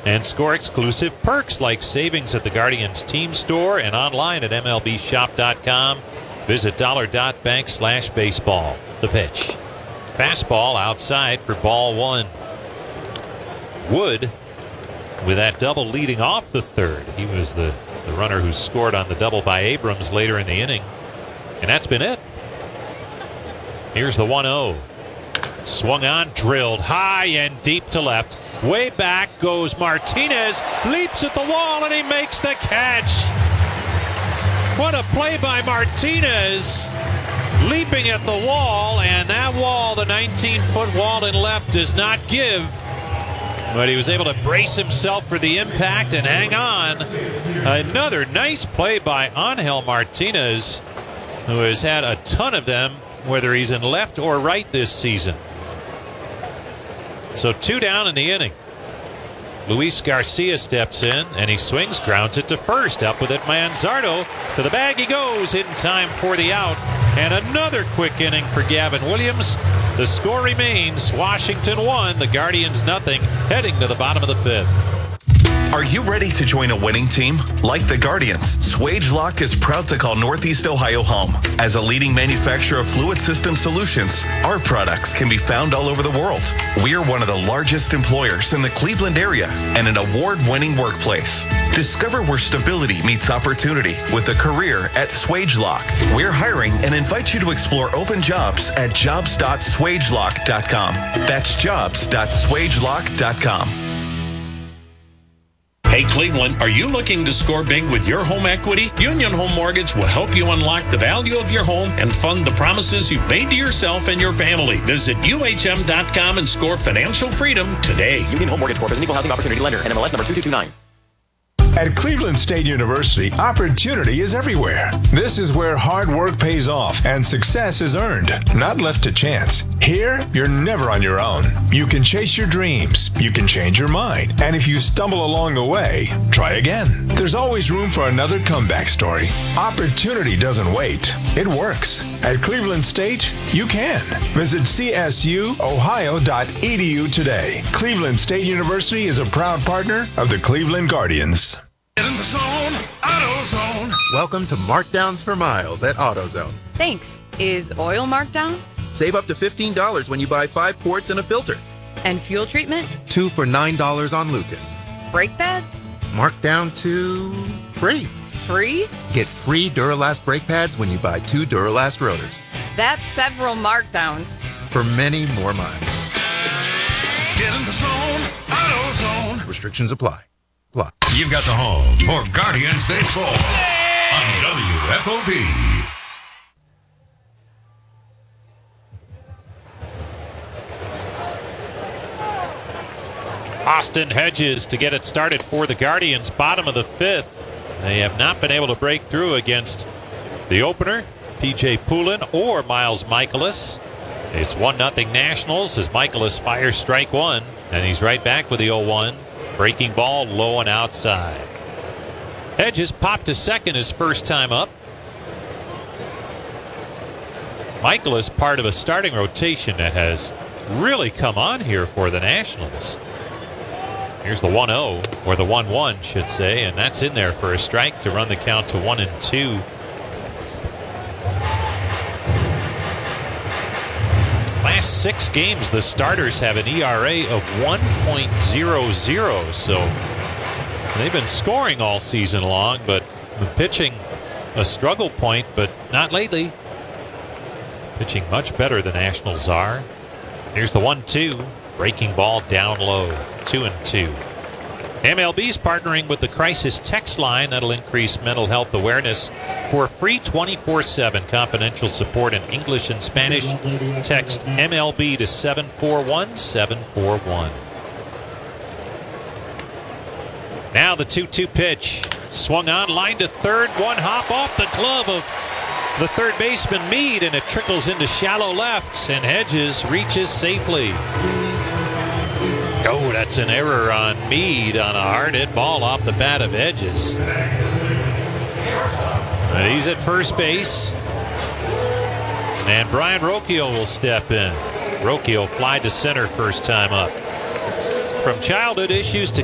And score exclusive perks like savings at the Guardians team store and online at MLBshop.com. Visit $.bank/baseball. The pitch. Fastball outside for ball one. Wood with that double leading off the third. He was the runner who scored on the double by Abrams later in the inning. And that's been it. Here's the 1-0. Swung on, drilled high and deep to left. Way back goes Martinez, leaps at the wall, and he makes the catch. What a play by Martinez, leaping at the wall, and that wall, the 19-foot wall in left, does not give. But he was able to brace himself for the impact and hang on. Another nice play by Angel Martinez, who has had a ton of them, whether he's in left or right this season. So 2 down in the inning. Luis Garcia steps in, and he swings, grounds it to first. Up with it, Manzardo. To the bag he goes, in time for the out. And another quick inning for Gavin Williams. The score remains Washington 1, the Guardians nothing, heading to the bottom of the 5th. Are you ready to join a winning team? Like the Guardians, Swagelok is proud to call Northeast Ohio home. As a leading manufacturer of fluid system solutions, our products can be found all over the world. We are one of the largest employers in the Cleveland area and an award-winning workplace. Discover where stability meets opportunity with a career at Swagelok. We're hiring and invite you to explore open jobs at jobs.swagelok.com. That's jobs.swagelok.com. Hey Cleveland, are you looking to score big with your home equity? Union Home Mortgage will help you unlock the value of your home and fund the promises you've made to yourself and your family. Visit UHM.com and score financial freedom today. Union Home Mortgage Corp is an equal housing opportunity lender. NMLS number 2229. At Cleveland State University, opportunity is everywhere. This is where hard work pays off and success is earned, not left to chance. Here, you're never on your own. You can chase your dreams, you can change your mind, and if you stumble along the way, try again. There's always room for another comeback story. Opportunity doesn't wait, it works. At Cleveland State, you can. Visit csuohio.edu today. Cleveland State University is a proud partner of the Cleveland Guardians. Get in the zone, AutoZone. Welcome to Markdowns for Miles at AutoZone. Thanks. Is oil marked down? Save up to $15 when you buy 5 quarts and a filter. And fuel treatment? 2 for $9 on Lucas. Brake pads? Marked down to free. Free? Get free Duralast brake pads when you buy 2 Duralast rotors. That's several markdowns. For many more miles. Get in the zone, AutoZone. Restrictions apply. You've got the home for Guardians Baseball on WFOP. Austin Hedges to get it started for the Guardians, bottom of the 5th. They have not been able to break through against the opener, P.J. Poulin or Miles Michaelis. It's 1-0 Nationals as Michaelis fires strike one, and he's right back with the 0-1. Breaking ball low and outside. Hedges popped to second his first time up. Michaelis part of a starting rotation that has really come on here for the Nationals. Here's the 1-0, or the 1-1 should say, and that's in there for a strike to run the count to 1-2. Last 6 games, the starters have an ERA of 1.00, so they've been scoring all season long, but the pitching a struggle point, but not lately. Pitching much better than Nationals are. Here's the 1-2, breaking ball down low, 2-2. MLB's partnering with the Crisis Text Line that'll increase mental health awareness. For free 24/7 confidential support in English and Spanish, text MLB to 741-741. Now the 2-2 pitch. Swung on, line to third, one hop off the glove of the third baseman Meade, and it trickles into shallow left, and Hedges reaches safely. Oh, that's an error on Meade on a hard hit ball off the bat of Hedges. And he's at first base. And Brian Rocchio will step in. Rocchio fly to center first time up. From childhood issues to